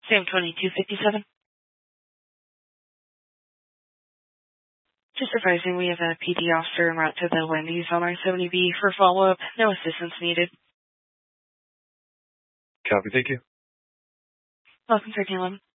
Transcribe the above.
Sam 2257. Just advising we have a PD officer en route to the Wendy's on I-70B for follow-up. No assistance needed. Copy, thank you. Welcome, 1311.